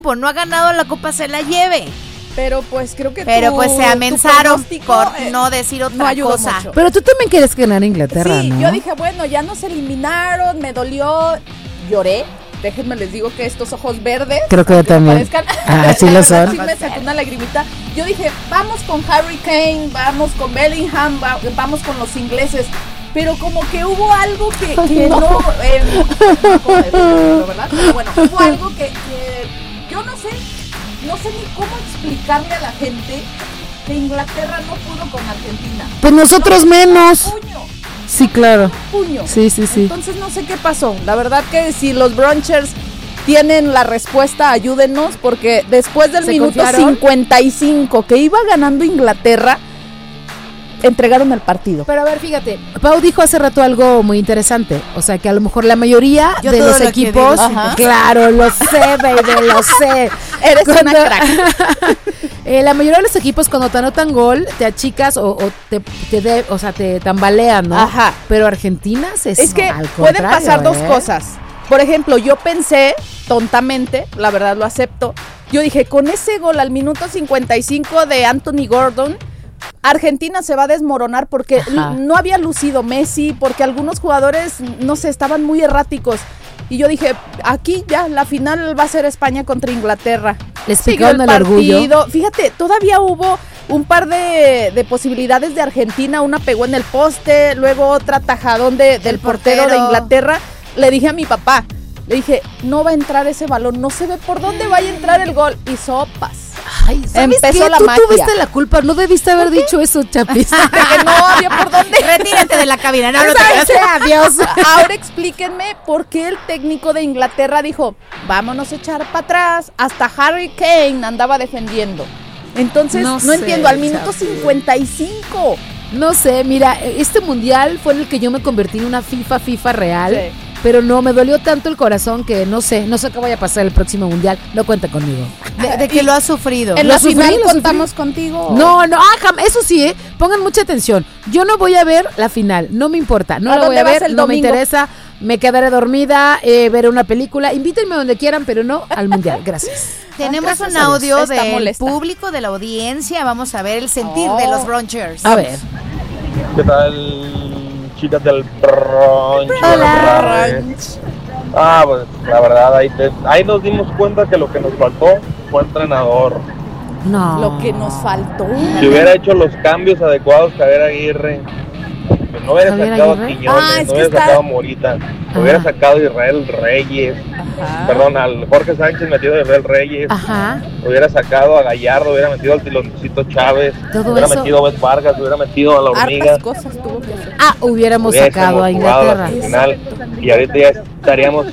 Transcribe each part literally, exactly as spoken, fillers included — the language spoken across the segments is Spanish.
no ha ganado la Copa se la lleve. Pero pues creo que Pero tu, pues se amenazaron por eh, no decir otra no cosa. Mucho. Pero tú también quieres ganar Inglaterra, sí, ¿no? Yo dije, bueno, ya nos eliminaron, me dolió, lloré. Déjenme les digo que estos ojos verdes, creo que yo también. Ah, sí lo son. Sí me sacó una lagrimita. Yo dije, vamos con Harry Kane, vamos con Bellingham, va, vamos con los ingleses. Pero como que hubo algo que, que no, eh, no puedo decirlo, ¿verdad? Pero bueno, hubo algo que, que yo no sé, no sé ni cómo explicarle a la gente que Inglaterra no pudo con Argentina. Pues nosotros no, menos. Puño. Sí, claro. Puño. Sí, sí, sí. Entonces no sé qué pasó. La verdad que si los Brunchers tienen la respuesta, ayúdenos, porque después del minuto confiaron? cincuenta y cinco que iba ganando Inglaterra, entregaron el partido. Pero a ver, fíjate, Pau dijo hace rato algo muy interesante, o sea que a lo mejor la mayoría Yo de los equipos, claro, lo sé, baby, lo sé. Eres cuando, una crack. eh, la mayoría de los equipos cuando te anotan gol, te achicas o, o te, te de, o sea, te tambalean, ¿no? Ajá. Pero Argentina se Es que pueden pasar ¿eh? dos cosas. Por ejemplo, yo pensé tontamente, la verdad lo acepto. Yo dije, con ese gol al minuto cincuenta y cinco de Anthony Gordon, Argentina se va a desmoronar porque Ajá. no había lucido Messi, porque algunos jugadores, no sé, estaban muy erráticos. Y yo dije, aquí ya, la final va a ser España contra Inglaterra. Les picaron el, el orgullo. Fíjate, todavía hubo un par de, de posibilidades de Argentina. Una pegó en el poste, luego otra tajadón de, del portero. portero de Inglaterra. Le dije a mi papá, le dije, no va a entrar ese balón, no se ve por dónde vaya a entrar el gol. Y sopas. Ay, ¿sabes Empezó qué? La Tú magia. Tuviste la culpa, no debiste haber dicho eso, Chapis. De que no había por dónde. Retírate de la cabina, no, no te Adiós. Ahora explíquenme por qué el técnico de Inglaterra dijo, vámonos a echar para atrás. Hasta Harry Kane andaba defendiendo. Entonces, no, no sé, entiendo, al minuto Chapis. cincuenta y cinco. No sé, mira, este mundial fue en el que yo me convertí en una FIFA, FIFA real. Sí. Pero no, me dolió tanto el corazón que no sé, no sé qué vaya a pasar el próximo mundial. No cuenta conmigo. De, de que lo has sufrido. En la final contamos contigo. No, no, ah, eso sí, eh, pongan mucha atención. Yo no voy a ver la final, no me importa. No la voy a ver, no me interesa. Me quedaré dormida, eh, veré una película. Invítenme donde quieran, pero no al mundial. Gracias. Tenemos Gracias un audio del público, de la audiencia. Vamos a ver el sentir oh. de los Brunchers. A ver. ¿Qué tal? Chicas del brunch. Hola. Ah, pues la verdad, ahí, te, ahí nos dimos cuenta que lo que nos faltó fue entrenador. No. Lo que nos faltó. Si hubiera hecho los cambios adecuados, Javier Aguirre, pues no hubiera Javier sacado Aguirre? a Quiñones, Ah, es no que hubiera está- sacado a Morita, Ajá. hubiera sacado a Israel Reyes, Ajá. perdón, al Jorge Sánchez metido a Israel Reyes, Ajá. hubiera sacado a Gallardo, hubiera metido al Tiloncito Chávez, Todo hubiera eso. metido a Bet Vargas, hubiera metido a la Hormiga. Hartas cosas tuvo que hacer. Ah, hubiéramos Hubiésemos sacado a jugado Inglaterra. la final, y ahorita ya estaríamos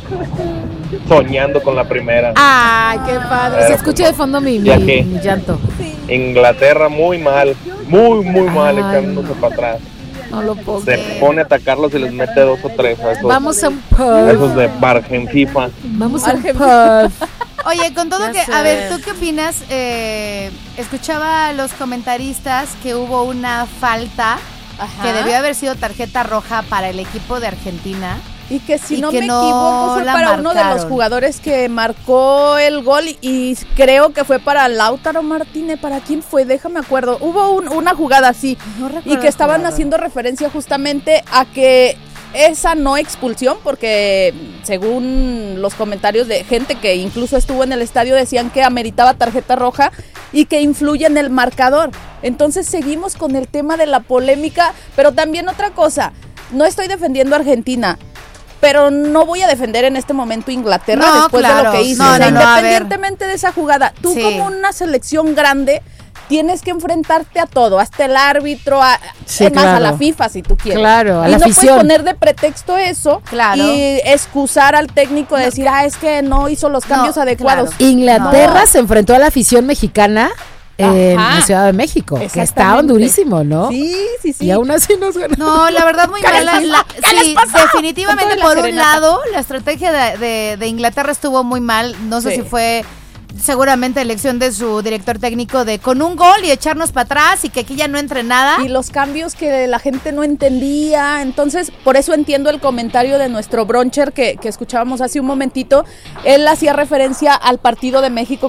soñando con la primera. Ay, qué padre. Se Pero, escucha pues, de fondo mi, ya mi, que- mi llanto. Inglaterra muy mal, muy muy mal, Ay, echándose no. para atrás. No lo puedo Se creer. pone a atacarlos y les mete dos o tres a esos, Vamos a un a pub. esos de Bargen FIFA. Vamos a un Argentina. pub. Oye, con todo Ya que, sé. a ver, ¿tú qué opinas? Eh, escuchaba a los comentaristas que hubo una falta Ajá. que debió haber sido tarjeta roja para el equipo de Argentina. Y que si Y no que me no equivoco fue la para uno de los marcaron. jugadores que marcó el gol y, y creo que fue para Lautaro Martínez. ¿Para quién fue? Déjame acuerdo. Hubo un- una jugada así No recuerdo y que estaban el jugador. haciendo referencia justamente a que esa no expulsión, porque según los comentarios de gente que incluso estuvo en el estadio decían que ameritaba tarjeta roja y que influye en el marcador. Entonces seguimos con el tema de la polémica, pero también otra cosa, no estoy defendiendo a Argentina, pero no voy a defender en este momento Inglaterra No, después de lo claro. que hizo. No, O sea, no, no, a ver. independientemente de esa jugada, tú Sí. como una selección grande tienes que enfrentarte a todo, hasta el árbitro, a, Sí, es más, a claro. la FIFA si tú quieres. Claro, a y la no afición. puedes poner de pretexto eso Claro. y excusar al técnico de decir, ah, es que no hizo los cambios No, adecuados. claro. Inglaterra No. se enfrentó a la afición mexicana en Ajá. la Ciudad de México, que estaban Exactamente. durísimo, ¿no? Sí, sí, sí. Y aún así nos ganó. No, la verdad muy ¿Qué les mala. pasó? La- ¿Qué les sí, pasó? definitivamente Con toda la por un serenata. lado, la estrategia de, de- de Inglaterra estuvo muy mal. No sé Sí. si fue seguramente elección de su director técnico de con un gol y echarnos para atrás y que aquí ya no entre nada. Y los cambios que la gente no entendía. Entonces, por eso entiendo el comentario de nuestro broncher que, que escuchábamos hace un momentito. Él hacía referencia al partido de México